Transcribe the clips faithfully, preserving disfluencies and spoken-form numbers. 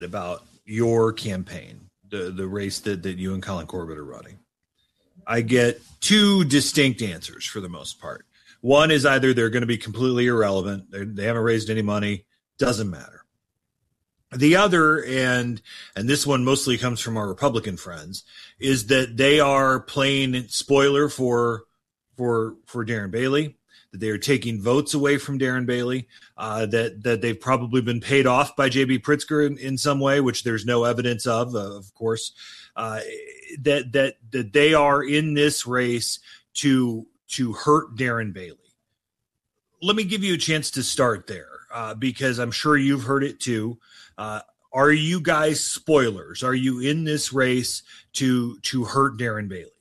about your campaign, the, the race that, that you and Colin Corbett are running, I get two distinct answers for the most part. One is either they're going to be completely irrelevant. They, they haven't raised any money. Doesn't matter. The other, and and this one mostly comes from our Republican friends, is that they are playing spoiler for for for Darren Bailey, that they are taking votes away from Darren Bailey, uh, that that they've probably been paid off by J B Pritzker in, in some way, which there's no evidence of, uh, of course, uh, that that that they are in this race to to hurt Darren Bailey. Let me give you a chance to start there, uh, because I'm sure you've heard it too. Uh, are you guys spoilers? Are you in this race to to hurt Darren Bailey?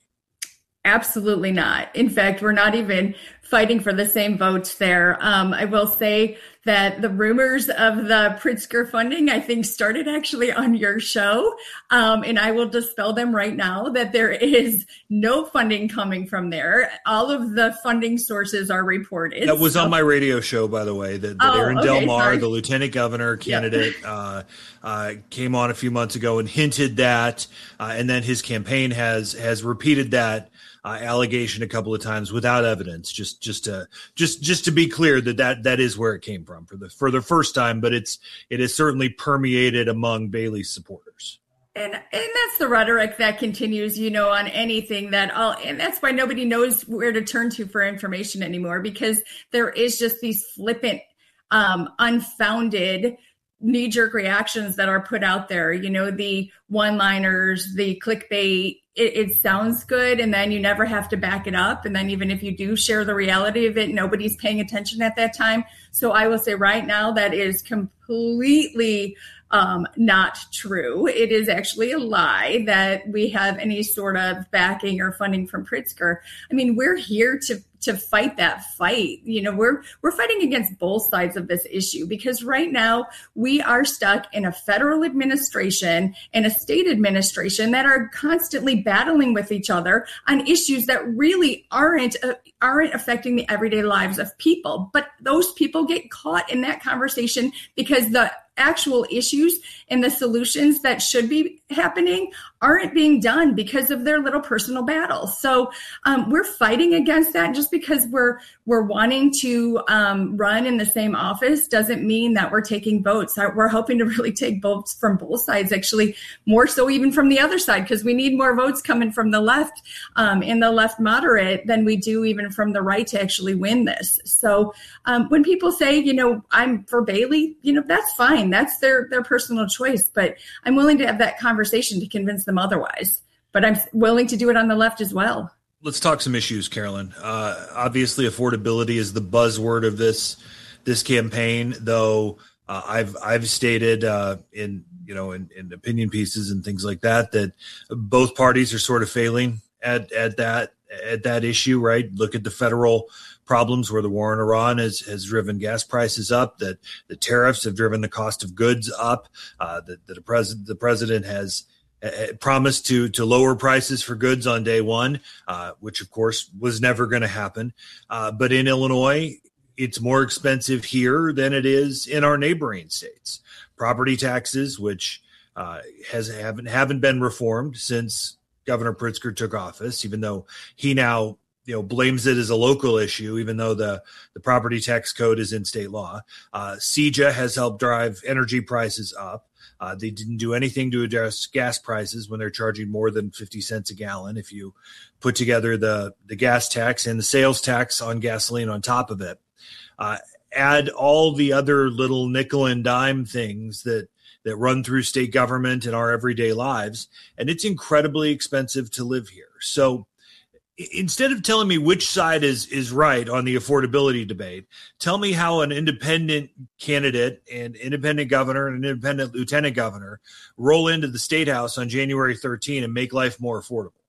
Absolutely not. In fact, we're not even fighting for the same votes there. Um, I will say that the rumors of the Pritzker funding, I think, started actually on your show. Um, and I will dispel them right now that there is no funding coming from there. All of the funding sources are reported. That was so. on my radio show, by the way, that, that oh, Aaron okay, Del Mar, sorry. the lieutenant governor candidate, yep. uh, uh, came on a few months ago and hinted that, uh, and then his campaign has has repeated that Uh, allegation a couple of times without evidence, just just to just just to be clear that, that that is where it came from for the for the first time, but it's it is certainly permeated among Bailey's supporters. And and that's the rhetoric that continues, you know, on anything that all, and that's why nobody knows where to turn to for information anymore, because there is just these flippant, um, unfounded knee-jerk reactions that are put out there. You know, the one-liners, the clickbait. It, it sounds good, and then you never have to back it up. And then even if you do share the reality of it, nobody's paying attention at that time. So I will say right now that is completely um, not true. It is actually a lie that we have any sort of backing or funding from Pritzker. I mean, we're here to to fight that fight. You know, we're we're fighting against both sides of this issue, because right now we are stuck in a federal administration and a state administration that are constantly battling with each other on issues that really aren't uh, aren't affecting the everyday lives of people. But those people get caught in that conversation because the actual issues and the solutions that should be happening aren't being done because of their little personal battles. So um, we're fighting against that. Just because we're we're wanting to um, run in the same office doesn't mean that we're taking votes. We're hoping to really take votes from both sides, actually more so even from the other side, because we need more votes coming from the left um, and the left moderate than we do even from the right to actually win this. So um, when people say, you know, I'm for Bailey, you know, that's fine. That's their their personal choice. But I'm willing to have that conversation to convince them otherwise. But I'm willing to do it on the left as well. Let's talk some issues, Carolyn. Uh, obviously, affordability is the buzzword of this this campaign, though uh, I've I've stated uh, in you know in, in opinion pieces and things like that that both parties are sort of failing at at that at that issue. Right? Look at the federal problems where the war in Iran has, has driven gas prices up, that the tariffs have driven the cost of goods up, uh, that, that the president the president has uh, promised to to lower prices for goods on day one, uh, which of course was never going to happen. Uh, but in Illinois, it's more expensive here than it is in our neighboring states. Property taxes, which uh, has haven't haven't been reformed since Governor Pritzker took office, even though he now you know, blames it as a local issue, even though the, the property tax code is in state law. Uh, C E J A has helped drive energy prices up. Uh, they didn't do anything to address gas prices when they're charging more than fifty cents a gallon. If you put together the, the gas tax and the sales tax on gasoline on top of it, uh, add all the other little nickel and dime things that that run through state government and our everyday lives, and it's incredibly expensive to live here. So instead of telling me which side is is right on the affordability debate, tell me how an independent candidate and independent governor and an independent lieutenant governor roll into the state house on January thirteenth and make life more affordable.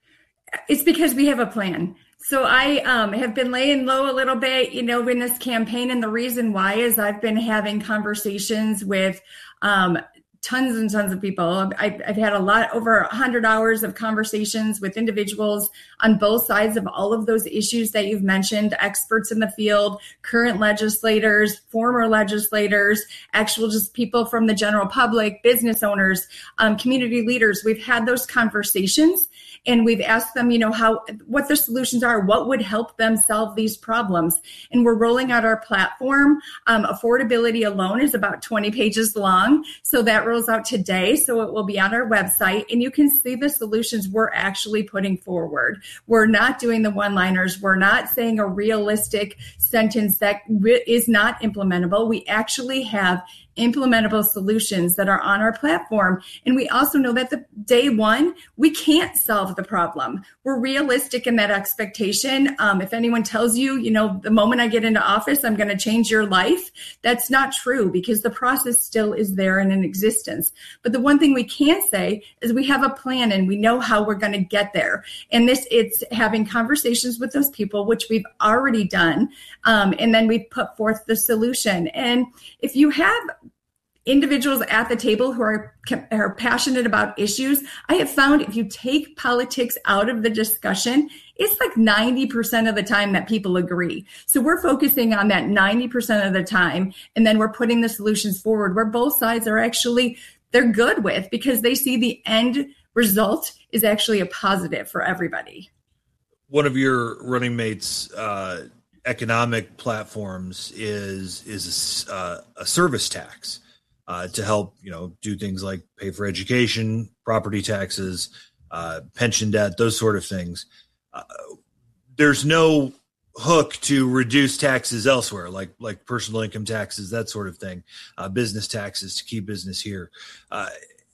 It's because we have a plan. So I um, have been laying low a little bit, you know, in this campaign. And the reason why is I've been having conversations with um, tons and tons of people. I've, I've had a lot, over one hundred hours of conversations with individuals on both sides of all of those issues that you've mentioned, experts in the field, current legislators, former legislators, actual just people from the general public, business owners, um, community leaders. We've had those conversations. And we've asked them, you know, how, what their solutions are, what would help them solve these problems. And we're rolling out our platform. Um, affordability alone is about twenty pages long. So that rolls out today. So it will be on our website, and you can see the solutions we're actually putting forward. We're not doing the one-liners. We're not saying a realistic sentence that re- is not implementable. We actually have implementable solutions that are on our platform. And we also know that the day one, we can't solve the problem. We're realistic in that expectation. Um, if anyone tells you, you know, the moment I get into office, I'm going to change your life, that's not true, because the process still is there and in existence. But the one thing we can say is we have a plan and we know how we're going to get there. And this, it's having conversations with those people, which we've already done. Um, and then we put forth the solution. And if you have individuals at the table who are, are passionate about issues, I have found if you take politics out of the discussion, it's like ninety percent of the time that people agree. So we're focusing on that ninety percent of the time, and then we're putting the solutions forward where both sides are actually, they're good with, because they see the end result is actually a positive for everybody. One of your running mates' uh, economic platforms is, is a, uh, a service tax. Uh, to help, you know, do things like pay for education, property taxes, uh, pension debt, those sort of things. Uh, there's no hook to reduce taxes elsewhere, like like personal income taxes, that sort of thing, uh, business taxes to keep business here. Uh,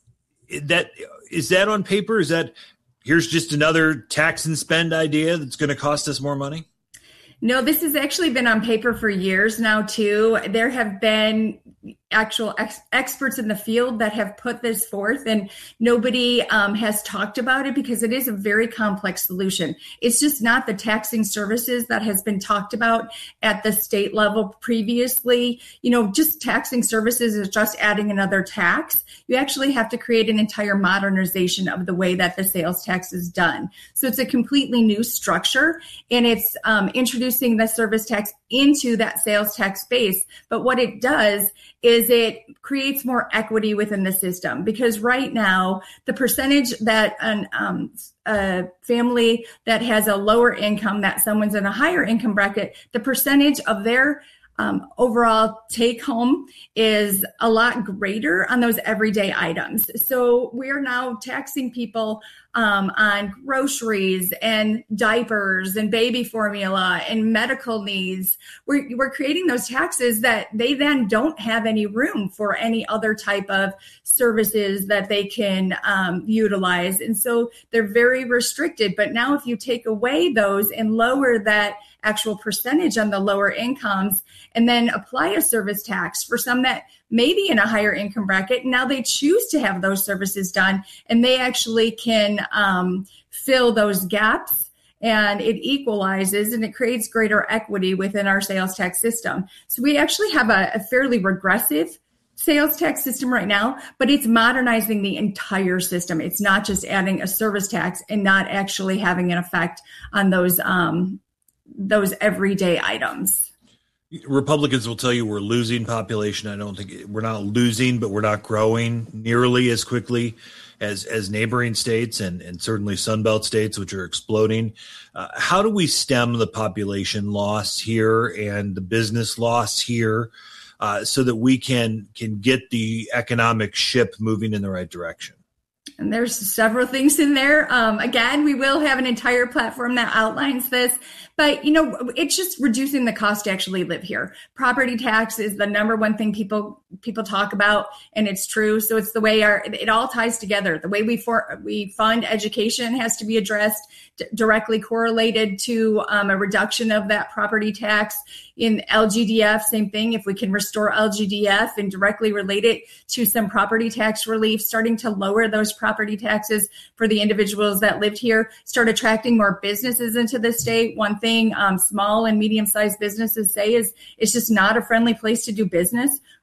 that is that on paper? Is that here's just another tax and spend idea that's going to cost us more money? No, this has actually been on paper for years now, too. There have been actual ex- experts in the field that have put this forth, and nobody um, has talked about it because it is a very complex solution. It's just not the taxing services that has been talked about at the state level previously. You know, just taxing services is just adding another tax. You actually have to create an entire modernization of the way that the sales tax is done. So it's a completely new structure, and it's um, introducing the service tax into that sales tax base. But what it does is it creates more equity within the system, because right now the percentage that an um, a family that has a lower income, that someone's in a higher income bracket, the percentage of their um, overall take home is a lot greater on those everyday items. So we're now taxing people um, on groceries and diapers and baby formula and medical needs. We're, we're creating those taxes that they then don't have any room for any other type of services that they can um, utilize. And so they're very restricted. But now if you take away those and lower that actual percentage on the lower incomes, and then apply a service tax for some that may be in a higher income bracket, now they choose to have those services done, and they actually can um, fill those gaps, and it equalizes and it creates greater equity within our sales tax system. So we actually have a, a fairly regressive sales tax system right now, but it's modernizing the entire system. It's not just adding a service tax and not actually having an effect on those um, those everyday items. Republicans will tell you we're losing population. I don't think we're not losing, but we're not growing nearly as quickly as as neighboring states and, and certainly Sunbelt states, which are exploding. Uh, how do we stem the population loss here and the business loss here uh, so that we can can get the economic ship moving in the right direction? And there's several things in there. Um, again, we will have an entire platform that outlines this. But, you know, it's just reducing the cost to actually live here. Property tax is the number one thing people people talk about, and it's true. So it's the way our it all ties together. The way we for, we fund education has to be addressed, d- directly correlated to um, a reduction of that property tax. In L G D F, same thing. If we can restore L G D F and directly relate it to some property tax relief, starting to lower those property taxes for the individuals that lived here, start attracting more businesses into the state. One thing um, small and medium-sized businesses say is it's just not a friendly place to do business.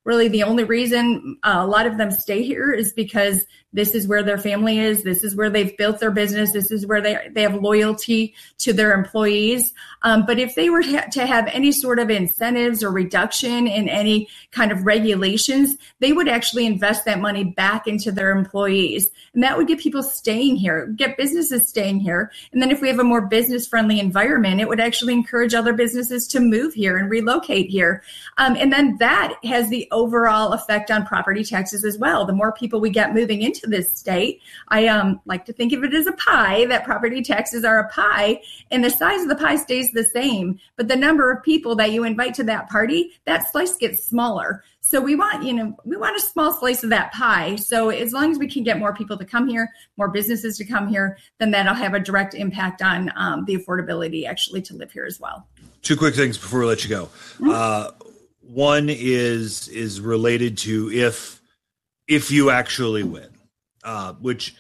really the only reason uh, a lot of them stay here is because this is where their family is. This is where they've built their business. This is where they they have loyalty to their employees. Um, but if they were to have any sort of incentives or reduction in any kind of regulations, they would actually invest that money back into their employees. And that would get people staying here, get businesses staying here. And then if we have a more business-friendly environment, it would actually encourage other businesses to move here and relocate here. Um, and then that has the overall effect on property taxes as well. The more people we get moving into this state, I um, like to think of it as a pie, that property taxes are a pie, and the size of the pie stays the same. But the number of people that you invite to that party, that slice gets smaller. So we want, you know, we want a small slice of that pie. So as long as we can get more people to come here, more businesses to come here, then that'll have a direct impact on um, the affordability actually to live here as well. Two quick things before we let you go. Mm-hmm. Uh, one is is related to if if you actually win, uh, which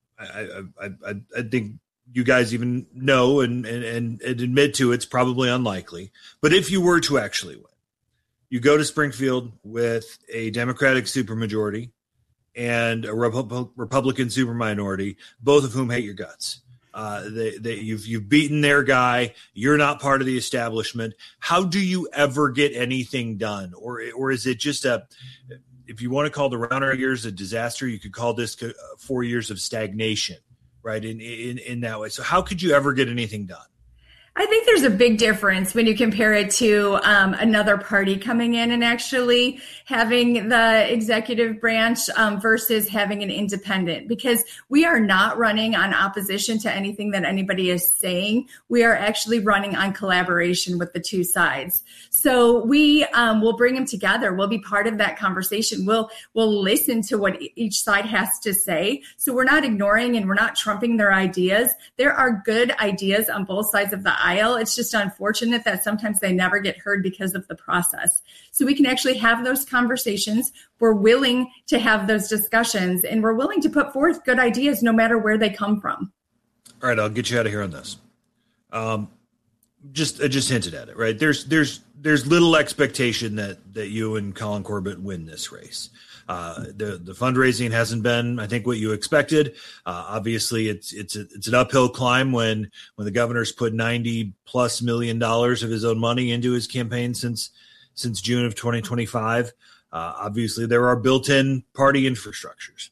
I, I, I, I think you guys even know and, and, and admit to it's probably unlikely. But if you were to actually win, you go to Springfield with a Democratic supermajority and a Repu- Republican superminority, both of whom hate your guts. Uh, they, they, you've you've beaten their guy. You're not part of the establishment. How do you ever get anything done, or or is it just a? If you want to call the Rauner years a disaster, you could call this four years of stagnation, right? In in in that way. So how could you ever get anything done? I think there's a big difference when you compare it to um, another party coming in and actually having the executive branch um, versus having an independent, because we are not running on opposition to anything that anybody is saying. We are actually running on collaboration with the two sides. So we um, will bring them together. We'll be part of that conversation. We'll we'll listen to what each side has to say. So we're not ignoring and we're not trumping their ideas. There are good ideas on both sides of the aisle. It's just unfortunate that sometimes they never get heard because of the process. So we can actually have those conversations. We're willing to have those discussions, and we're willing to put forth good ideas no matter where they come from. All right, I'll get you out of here on this. Um, just I just hinted at it, right? There's there's there's little expectation that that you and Colin Corbett win this race. Uh, the the fundraising hasn't been, I think, what you expected. Uh, obviously, it's it's a, it's an uphill climb when when the governor's put ninety plus million dollars of his own money into his campaign since since June of twenty twenty-five. Uh, obviously, there are built-in party infrastructures.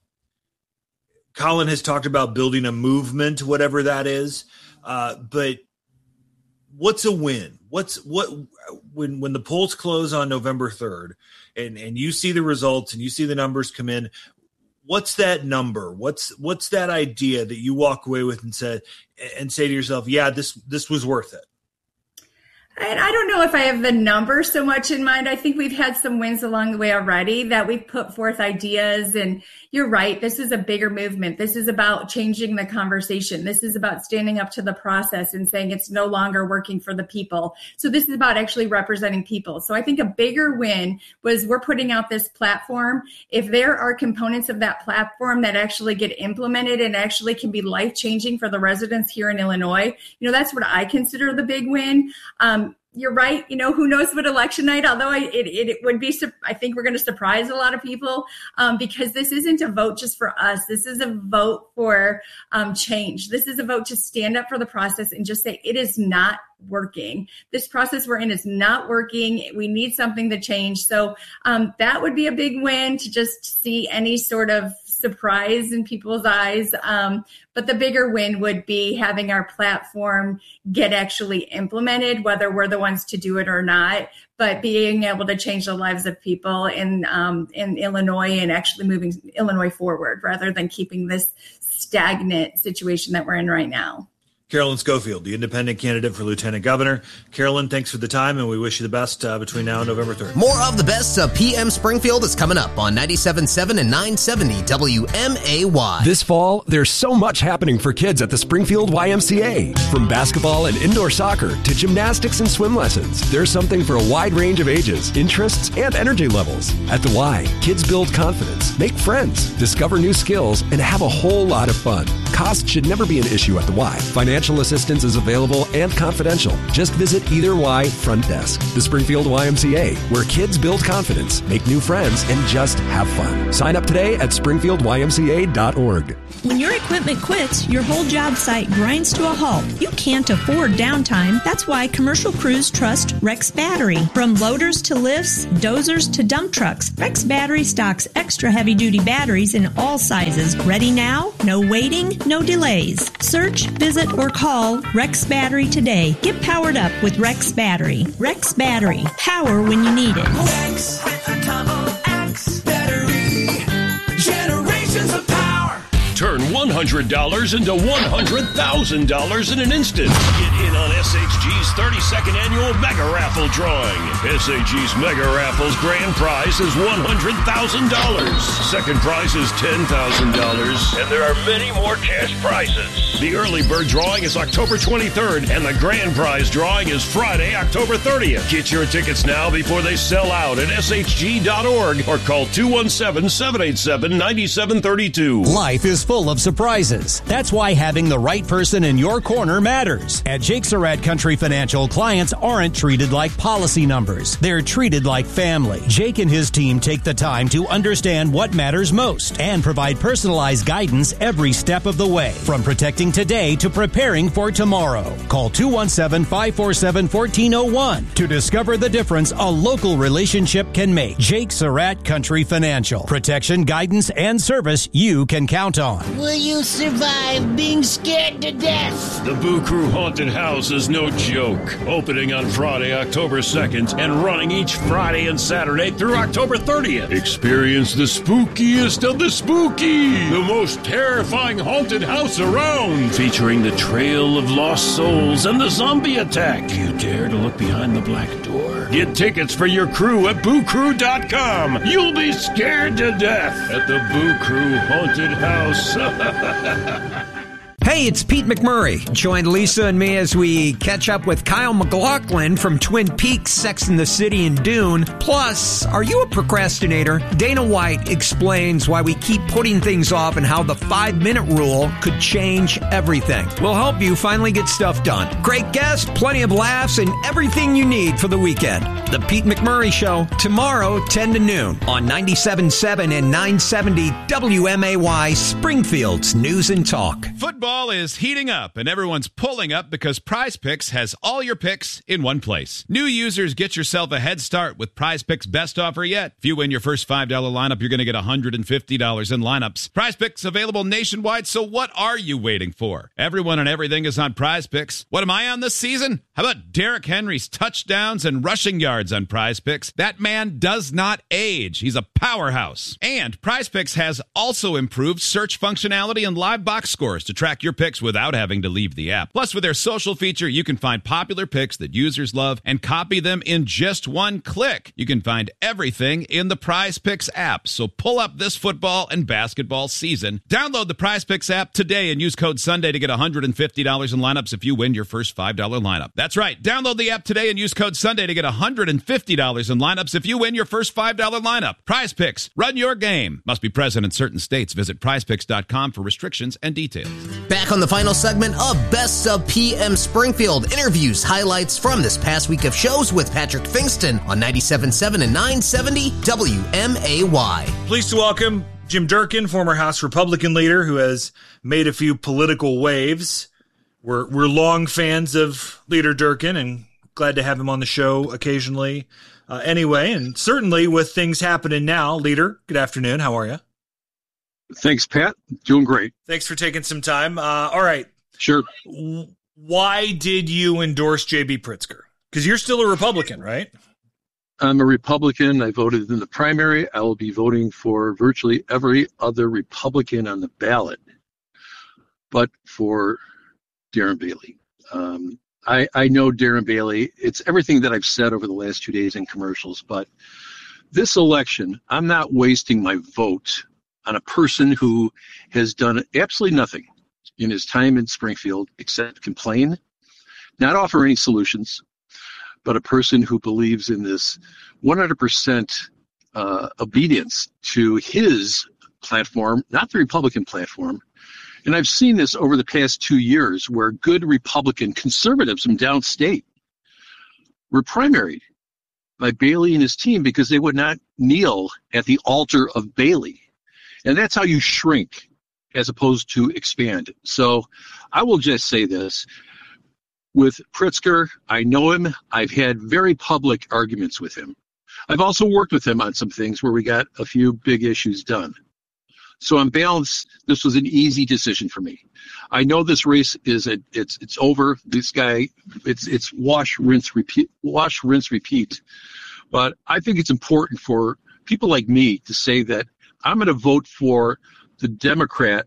Colin has talked about building a movement, whatever that is. Uh, but what's a win? What's what when when the polls close on November third? And, and you see the results and you see the numbers come in, what's that number? What's what's that idea that you walk away with and say and say to yourself, yeah, this this was worth it? And I don't know if I have the number so much in mind. I think we've had some wins along the way already that we've put forth ideas. And you're right, this is a bigger movement. This is about changing the conversation. This is about standing up to the process and saying it's no longer working for the people. So this is about actually representing people. So I think a bigger win was we're putting out this platform. If there are components of that platform that actually get implemented and actually can be life-changing for the residents here in Illinois, you know, that's what I consider the big win. Um, You're right. You know, who knows what election night, although I, it, it, it would be, I think we're going to surprise a lot of people um, because this isn't a vote just for us. This is a vote for um, change. This is a vote to stand up for the process and just say it is not working. This process we're in is not working. We need something to change. So um, that would be a big win to just see any sort of surprise in people's eyes. Um, but the bigger win would be having our platform get actually implemented, whether we're the ones to do it or not, but being able to change the lives of people in, um, in Illinois and actually moving Illinois forward rather than keeping this stagnant situation that we're in right now. Carolyn Schofield, the independent candidate for lieutenant governor. Carolyn, thanks for the time, and we wish you the best uh, between now and November third. More of the best of P M Springfield is coming up on ninety-seven point seven and nine seventy W M A Y. This fall, there's so much happening for kids at the Springfield Y M C A. From basketball and indoor soccer to gymnastics and swim lessons, there's something for a wide range of ages, interests, and energy levels. At the Y, kids build confidence, make friends, discover new skills, and have a whole lot of fun. Cost should never be an issue at the Y. Financial Financial assistance is available and confidential. Just visit Either Y Front Desk. The Springfield Y M C A, where kids build confidence, make new friends, and just have fun. Sign up today at springfield y m c a dot org. When your equipment quits, your whole job site grinds to a halt. You can't afford downtime. That's why commercial crews trust Rex Battery. From loaders to lifts, dozers to dump trucks, Rex Battery stocks extra heavy-duty batteries in all sizes. Ready now? No waiting, no delays. Search, visit, or call Rex Battery today. Get powered up with Rex Battery. Rex Battery. Power when you need it. Rex with a double X battery. Generations of power. Turn one hundred dollars into one hundred thousand dollars in an instant. Get in on S H G's thirty-second annual Mega Raffle drawing. S H G's Mega Raffle's grand prize is one hundred thousand dollars. Second prize is ten thousand dollars. And there are many more cash prizes. The early bird drawing is October twenty-third, and the grand prize drawing is Friday, October thirtieth. Get your tickets now before they sell out at s h g dot org or call two one seven, seven eight seven, nine seven three two. Life is full of surprises. That's why having the right person in your corner matters. At Jake Surratt Country Financial, clients aren't treated like policy numbers. They're treated like family. Jake and his team take the time to understand what matters most and provide personalized guidance every step of the way, from protecting today to preparing for tomorrow. Call two one seven, five four seven, one four zero one to discover the difference a local relationship can make. Jake Surratt Country Financial. Protection, guidance, and service you can count on. Will you survive being scared to death? The Boo Crew Haunted House is no joke. Opening on Friday, October second, and running each Friday and Saturday through October thirtieth. Experience the spookiest of the spooky. The most terrifying haunted house around. Featuring the Trail of Lost Souls and the Zombie Attack. Do you dare to look behind the black door? Get tickets for your crew at boo crew dot com. You'll be scared to death at the Boo Crew Haunted House. Hey, it's Pete McMurray. Join Lisa and me as we catch up with Kyle MacLachlan from Twin Peaks, Sex and the City, and Dune. Plus, are you a procrastinator? Dana White explains why we keep putting things off and how the five-minute rule could change everything. We'll help you finally get stuff done. Great guests, plenty of laughs, and everything you need for the weekend. The Pete McMurray Show, tomorrow, ten to noon on ninety-seven point seven and nine seventy W M A Y, Springfield's News and Talk. Football is heating up, and everyone's pulling up because Prize Picks has all your picks in one place. New users, get yourself a head start with Prize Picks' best offer yet. If you win your first five dollar lineup, you're going to get one hundred fifty dollars in lineups. Prize Picks available nationwide, so what are you waiting for? Everyone and everything is on Prize Picks. What am I on this season? How about Derrick Henry's touchdowns and rushing yards on Prize Picks? That man does not age. He's a powerhouse. And Prize Picks has also improved search functionality and live box scores to track your picks without having to leave the app. Plus, with their social feature, you can find popular picks that users love and copy them in just one click. You can find everything in the Prize Picks app. So pull up this football and basketball season. Download the Prize Picks app today and use code Sunday to get one hundred fifty dollars in lineups if you win your first five dollar lineup. That's right. Download the app today and use code Sunday to get one hundred fifty dollars in lineups if you win your first five dollar lineup. Prize Picks. Run your game. Must be present in certain states. Visit prize picks dot com for restrictions and details. Back on the final segment of Best of P M Springfield, interviews, highlights from this past week of shows with Patrick Fingston on ninety-seven point seven and nine seventy W M A Y. Pleased to welcome Jim Durkin, former House Republican leader who has made a few political waves. We're, we're long fans of Leader Durkin and glad to have him on the show occasionally. Uh, anyway, and certainly with things happening now, Leader, good afternoon. How are you? Thanks, Pat. Doing great. Thanks for taking some time. Uh, all right. Sure. Why did you endorse J B. Pritzker? Because you're still a Republican, right? I'm a Republican. I voted in the primary. I will be voting for virtually every other Republican on the ballot, but for Darren Bailey. Um, I, I know Darren Bailey. It's everything that I've said over the last two days in commercials, but this election, I'm not wasting my vote on a person who has done absolutely nothing in his time in Springfield except complain, not offer any solutions, but a person who believes in this one hundred percent uh, obedience to his platform, not the Republican platform, And I've seen this over the past two years where good Republican conservatives from downstate were primaried by Bailey and his team because they would not kneel at the altar of Bailey. And that's how you shrink as opposed to expand. So I will just say this. With Pritzker, I know him. I've had very public arguments with him. I've also worked with him on some things where we got a few big issues done. So on balance, this was an easy decision for me. I know this race is a, it's it's over. This guy, it's it's wash, rinse, repeat, wash, rinse, repeat. But I think it's important for people like me to say that I'm going to vote for the Democrat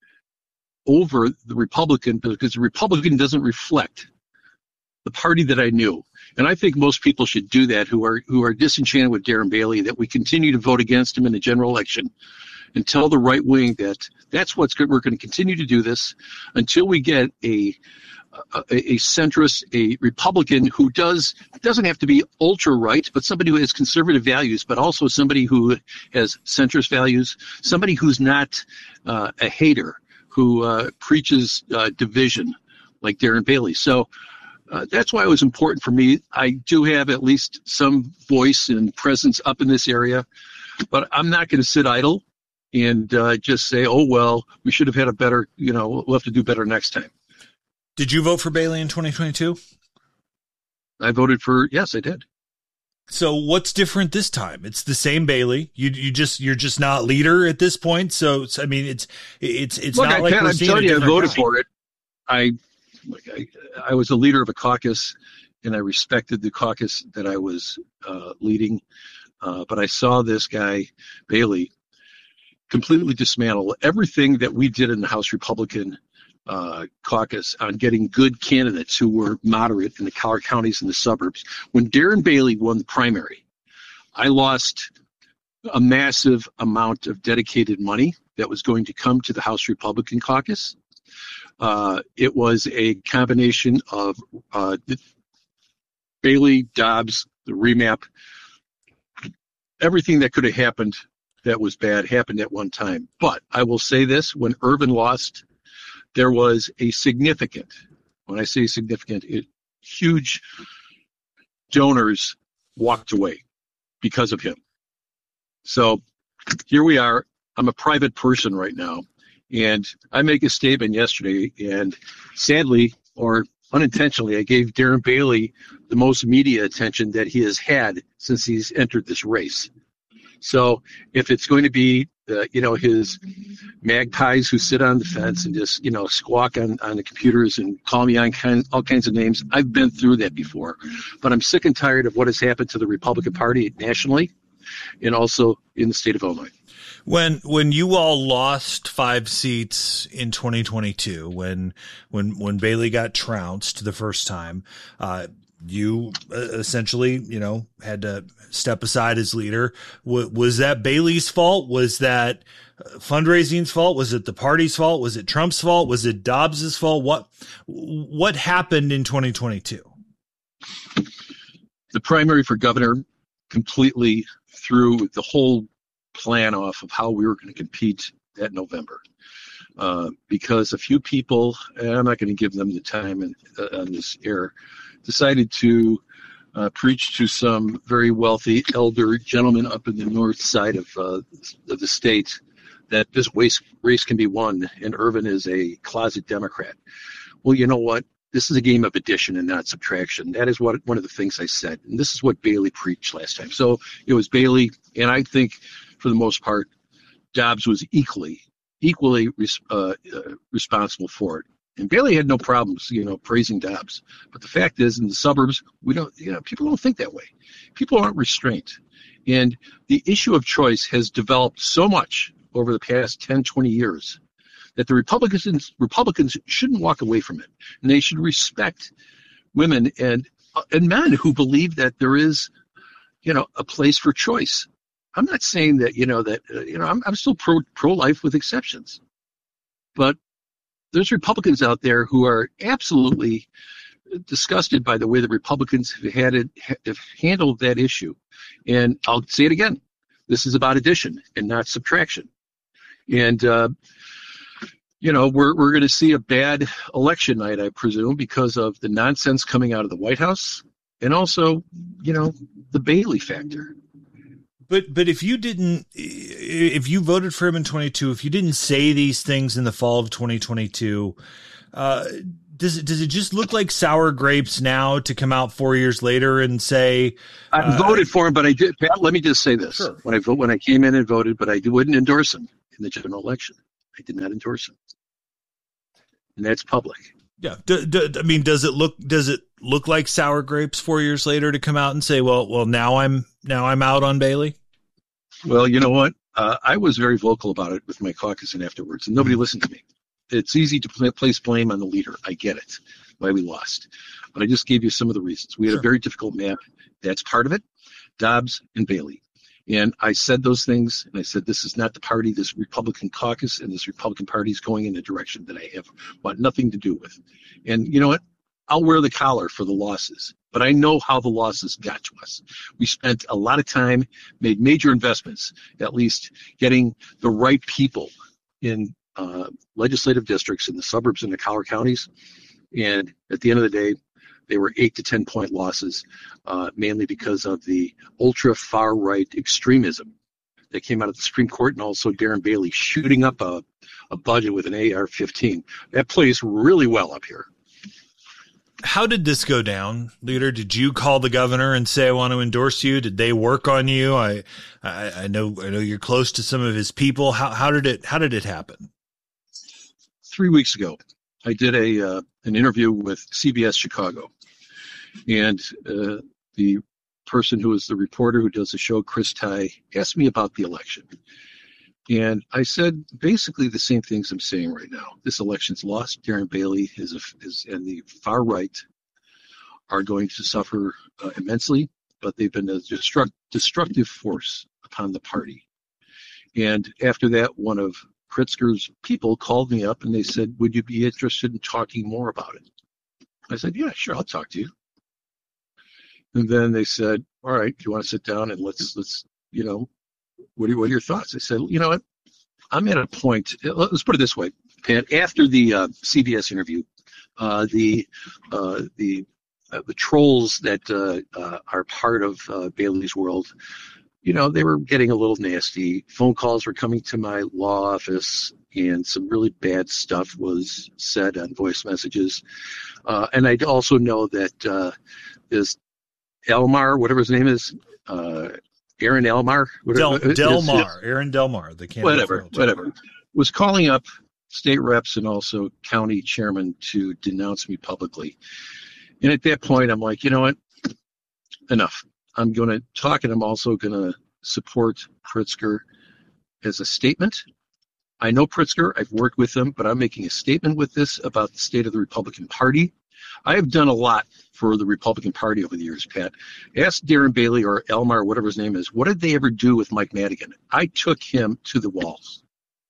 over the Republican because the Republican doesn't reflect the party that I knew. And I think most people should do that who are who are disenchanted with Darren Bailey, that we continue to vote against him in the general election and tell the right wing that that's what's good. We're going to continue to do this until we get a a, a centrist, a Republican who does doesn't have to be ultra right, but somebody who has conservative values, but also somebody who has centrist values, somebody who's not uh, a hater, who uh, preaches uh, division like Darren Bailey. So Uh, that's why it was important for me. I do have at least some voice and presence up in this area, but I'm not going to sit idle and uh, just say, oh, well, we should have had a better, you know, we'll have to do better next time. Did you vote for Bailey in twenty twenty-two? I voted for, yes, I did. So what's different this time? It's the same Bailey. You you just you're just not leader at this point. So it's, I mean, it's it's it's Look, not I like can't, we're I'm seeing telling a you, I voted guy. for it. I, I I was a leader of a caucus, and I respected the caucus that I was uh, leading. Uh, but I saw this guy Bailey completely dismantle everything that we did in the House Republican uh, caucus on getting good candidates who were moderate in the Collar counties and the suburbs. When Darren Bailey won the primary, I lost a massive amount of dedicated money that was going to come to the House Republican caucus. Uh, it was a combination of uh, Bailey, Dobbs, the remap, everything that could have happened that was bad happened at one time. But I will say this, when Irvin lost, there was a significant, when I say significant, it, huge donors walked away because of him. So here we are. I'm a private person right now, and I make a statement yesterday, and sadly, or unintentionally, I gave Darren Bailey the most media attention that he has had since he's entered this race. So if it's going to be, uh, you know, his magpies who sit on the fence and just, you know, squawk on, on the computers and call me on kind, all kinds of names, I've been through that before. But I'm sick and tired of what has happened to the Republican Party nationally and also in the state of Illinois. When when you all lost five seats in twenty twenty-two, when when when Bailey got trounced the first time, uh, you essentially, you know, had to step aside as leader. W- was that Bailey's fault? Was that fundraising's fault? Was it the party's fault? Was it Trump's fault? Was it Dobbs's fault? What what happened in twenty twenty-two? The primary for governor completely threw the whole plan off of how we were going to compete that November. Uh, because a few people, and I'm not going to give them the time in, uh, on this air, decided to uh, preach to some very wealthy elder gentlemen up in the north side of, uh, of the state that this race, race can be won, and Irvin is a closet Democrat. Well, you know what? This is a game of addition and not subtraction. That is what one of the things I said, and this is what Bailey preached last time. So it was Bailey, and I think for the most part, Dobbs was equally equally uh, uh, responsible for it. And Bailey had no problems, you know, praising Dobbs. But the fact is, in the suburbs, we don't, you know, people don't think that way. People aren't restrained. And the issue of choice has developed so much over the past ten, twenty years that the Republicans Republicans shouldn't walk away from it. And they should respect women and and men who believe that there is, you know, a place for choice. I'm not saying that, you know, that, uh, you know, I'm, I'm still pro, pro-life with exceptions. But there's Republicans out there who are absolutely disgusted by the way the Republicans have, had it, have handled that issue. And I'll say it again. This is about addition and not subtraction. And uh, you know, we're we're going to see a bad election night, I presume, because of the nonsense coming out of the White House, and also, you know, the Bailey factor. But but if you didn't, if you voted for him in twenty-two, if you didn't say these things in the fall of twenty twenty-two, uh, does it does it just look like sour grapes now to come out four years later and say I uh, voted for him, but I did. Pat, let me just say this: sure. when I vote, when I came in and voted, but I wouldn't endorse him in the general election. I did not endorse him, and that's public. Yeah, do, do, I mean, does it look does it look like sour grapes four years later to come out and say, well, well, now I'm now I'm out on Bailey? Well, you know what? Uh, I was very vocal about it with my caucus and afterwards, and nobody listened to me. It's easy to pl- place blame on the leader. I get it, why we lost. But I just gave you some of the reasons. We had Sure. a very difficult map. That's part of it. Dobbs and Bailey. And I said those things, and I said, this is not the party, this Republican caucus and this Republican Party is going in a direction that I have want nothing to do with. And you know what? I'll wear the collar for the losses, but I know how the losses got to us. We spent a lot of time, made major investments, at least getting the right people in uh, legislative districts in the suburbs and the collar counties. And at the end of the day, they were eight to ten point losses, uh, mainly because of the ultra far right extremism that came out of the Supreme Court, and also Darren Bailey shooting up a, a budget with an A R fifteen. That plays really well up here. How did this go down, Leader? Did you call the governor and say, I want to endorse you? Did they work on you? I, I, I know, I know you're close to some of his people. How, how did it, how did it happen? Three weeks ago, I did a, uh, an interview with C B S Chicago, and, uh, the person who was the reporter who does the show, Chris Ty, asked me about the election. And I said basically the same things I'm saying right now. This election's lost. Darren Bailey is, a, is and the far right are going to suffer uh, immensely, but they've been a destruct, destructive force upon the party. And after that, one of Pritzker's people called me up and they said, would you be interested in talking more about it? I said, yeah, sure, I'll talk to you. And then they said, all right, do you want to sit down and let's, let's, you know, What are, what are your thoughts? I said, you know what? I'm at a point. Let's put it this way, Pat. After the uh, C B S interview, uh, the uh, the uh, the trolls that uh, uh, are part of uh, Bailey's world, you know, they were getting a little nasty. Phone calls were coming to my law office, and some really bad stuff was said on voice messages. Uh, and I also know that uh, this Elmar, whatever his name is. Uh, Aaron Elmar, Del, whatever, Delmar, is, Aaron Delmar, the candidate. Whatever, whatever. Was calling up state reps and also county chairman to denounce me publicly. And at that point, I'm like, you know what? Enough. I'm going to talk, and I'm also going to support Pritzker as a statement. I know Pritzker. I've worked with him, but I'm making a statement with this about the state of the Republican Party. I have done a lot for the Republican Party over the years, Pat. Ask Darren Bailey or Elmar, whatever his name is, what did they ever do with Mike Madigan? I took him to the walls.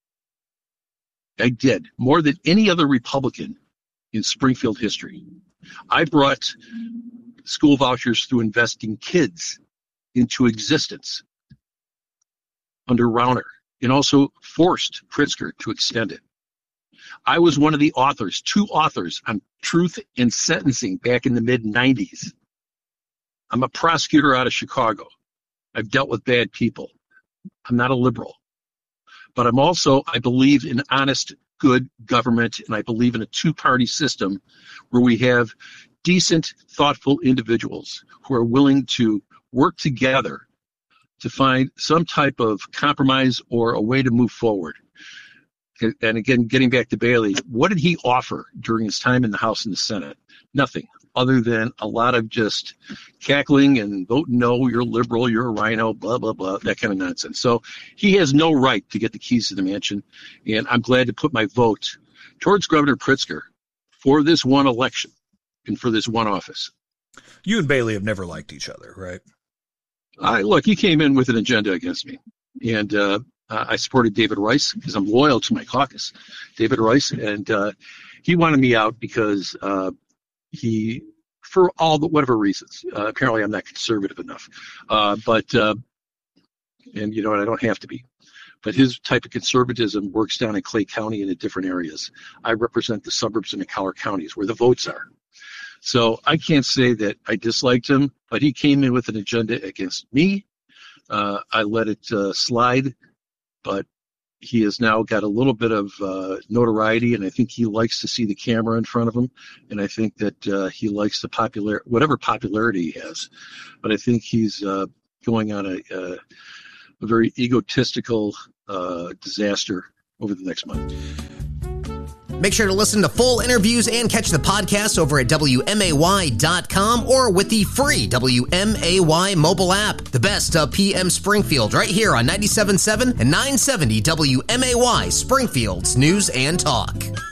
I did, more than any other Republican in Springfield history. I brought school vouchers through investing kids into existence under Rauner, and also forced Pritzker to extend it. I was one of the authors, two authors on truth in sentencing back in the mid nineties. I'm a prosecutor out of Chicago. I've dealt with bad people. I'm not a liberal. But I'm also, I believe in honest, good government, and I believe in a two-party system where we have decent, thoughtful individuals who are willing to work together to find some type of compromise or a way to move forward. And again, getting back to Bailey, what did he offer during his time in the House and the Senate? Nothing, other than a lot of just cackling and vote no, you're liberal, you're a rhino, blah, blah, blah, that kind of nonsense. So he has no right to get the keys to the mansion, and I'm glad to put my vote towards Governor Pritzker for this one election and for this one office. You and Bailey have never liked each other, right? I, look, he came in with an agenda against me, and uh, Uh, I supported David Rice because I'm loyal to my caucus, David Rice, and uh, he wanted me out because uh, he, for all the whatever reasons, uh, apparently I'm not conservative enough, uh, but uh, and you know what, I don't have to be, But his type of conservatism works down in Clay County and in different areas. I represent the suburbs and the Collar counties where the votes are. So I can't say that I disliked him, but he came in with an agenda against me. Uh, I let it uh, slide, but he has now got a little bit of uh, notoriety, and I think he likes to see the camera in front of him, and I think that uh, he likes the popular whatever popularity he has. But I think he's uh, going on a, a, a very egotistical uh, disaster over the next month. Make sure to listen to full interviews and catch the podcast over at W M A Y dot com or with the free W M A Y mobile app. The best of P M Springfield right here on ninety-seven point seven and nine seventy W M A Y, Springfield's News and Talk.